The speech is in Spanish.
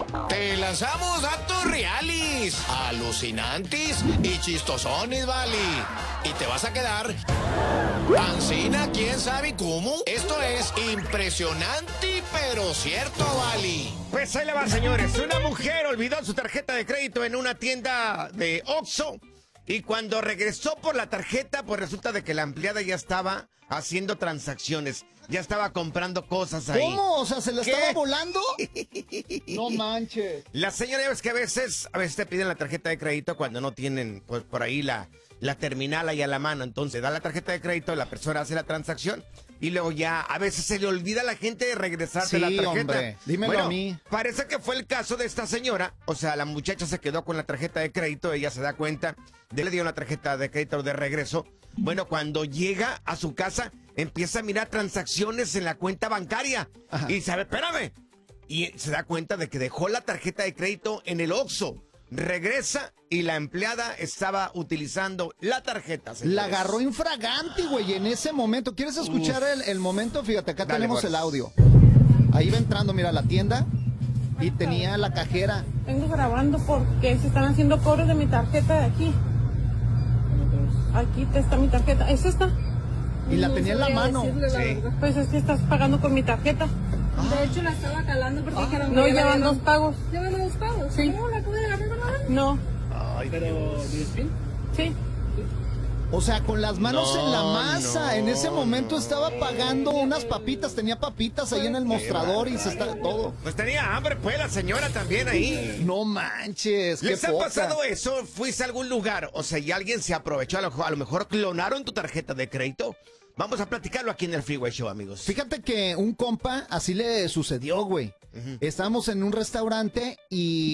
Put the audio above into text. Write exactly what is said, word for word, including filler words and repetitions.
Te lanzamos datos reales, alucinantes y chistosones, vale. Y te vas a quedar pancina, quién sabe cómo. Esto es impresionante, pero cierto, vale. Pues ahí le va, señores. Una mujer olvidó su tarjeta de crédito en una tienda de Oxxo. Y cuando regresó por la tarjeta, pues resulta de que la empleada ya estaba haciendo transacciones. Ya estaba comprando cosas ahí. ¿Cómo? O sea, ¿se la ¿Qué? estaba volando? No manches. La señora, ya ves que a veces, a veces te piden la tarjeta de crédito cuando no tienen, pues, por ahí la, la terminal ahí a la mano. Entonces, da la tarjeta de crédito, la persona hace la transacción y luego ya a veces se le olvida a la gente de regresarte Sí, la tarjeta. hombre, dímelo bueno, a mí. Parece que fue el caso de esta señora. O sea, la muchacha se quedó con la tarjeta de crédito, ella se da cuenta, de le dio la tarjeta de crédito de regreso. Bueno, cuando llega a su casa, empieza a mirar transacciones en la cuenta bancaria. Ajá. Y sabe, espérame. Y se da cuenta de que dejó la tarjeta de crédito en el Oxxo. Regresa y la empleada estaba utilizando la tarjeta, señores. La agarró infragante, güey, en ese momento. ¿Quieres escuchar el, el momento? Fíjate, acá Dale, tenemos pues. el audio. Ahí va entrando, mira, la tienda y tenía la cajera. Vengo grabando porque se están haciendo cobros de mi tarjeta de aquí. Aquí te está mi tarjeta. ¿Es esta? Y la tenía en la mano. Sí. Pues es que estás pagando con mi tarjeta. De hecho, la estaba calando porque dijeron No, que llevan dos pagos. ¿Llevan dos pagos? Sí. ¿No la pude agarrar, verdad? No. Ay, ¿Pero diez mil? Sí. O sea, con las manos No, en la masa. no, en ese momento no. estaba pagando unas papitas. Tenía papitas ahí en el mostrador y se está todo. Pues tenía hambre, pues, la señora también ahí. No manches, qué ¿Les ha poca. pasado eso? ¿Fuiste a algún lugar? O sea, y alguien se aprovechó, a lo, a lo mejor clonaron tu tarjeta de crédito. Vamos a platicarlo aquí en el Freeway Show, amigos. Fíjate que un compa así le sucedió, güey. Ujú. Estábamos en un restaurante y